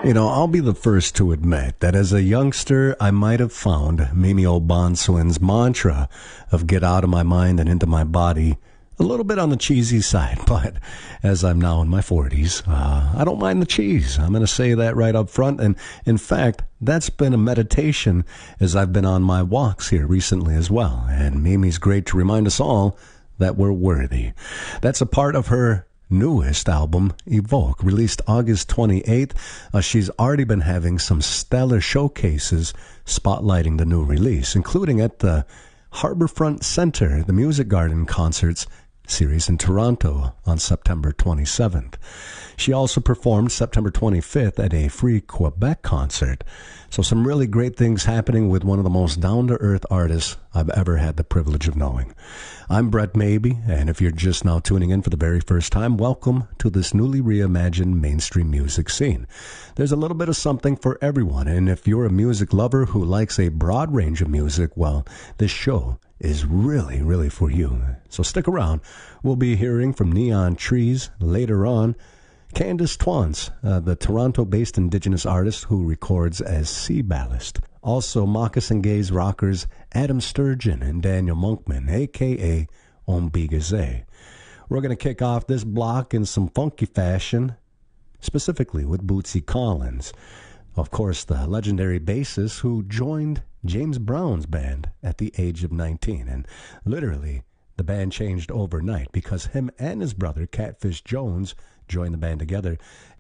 You know, I'll be the first to admit that as a youngster, I might have found Mimi O'Bonsawin's mantra of get out of my mind and into my body a little bit on the cheesy side. But as I'm now in my 40s, I don't mind the cheese. I'm going to say that right up front. And in fact, that's been a meditation as I've been on my walks here recently as well. And Mimi's great to remind us all that we're worthy. That's a part of her newest album, Evoke, released August 28th. She's already been having some stellar showcases spotlighting the new release, including at the Harbourfront Centre, the Music Garden Concerts series in Toronto on September 27th. She also performed September 25th at a free Quebec concert. So some really great things happening with one of the most down-to-earth artists I've ever had the privilege of knowing. I'm Brett Mabey, and if you're just now tuning in for the very first time, welcome to this newly reimagined mainstream music scene. There's a little bit of something for everyone, and if you're a music lover who likes a broad range of music, well, this show is really for you. So stick around. We'll be hearing from Neon Trees later on. Candice Twance, the Toronto-based Indigenous artist who records as Sea Ballast. Also, Moccasin Gaze rockers Adam Sturgeon and Daniel Monkman, a.k.a. Ombigaze. We're going to kick off this block in some funky fashion, specifically with Bootsy Collins. Of course, the legendary bassist who joined James Brown's band at the age of 19. And literally, the band changed overnight because him and his brother, Catfish Jones, joined the band together.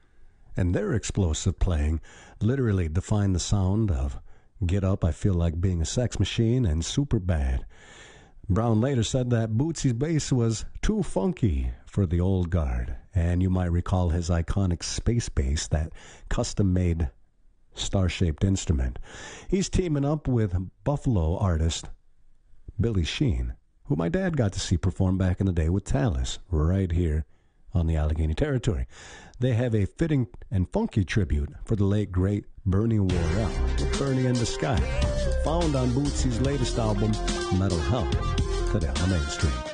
And their explosive playing literally defined the sound of Get Up, I Feel Like Being a Sex Machine, and Super Bad. Brown later said that Bootsy's bass was too funky for the old guard. And you might recall his iconic space bass, that custom-made star-shaped instrument. He's teaming up with Buffalo artist Billy Sheehan, who my dad got to see perform back in the day with Talus, right here on the Allegheny Territory. They have a fitting and funky tribute for the late, great Bernie Worrell, with Bernie in the Sky, found on Bootsy's latest album, Metal Health, today on the mainstream.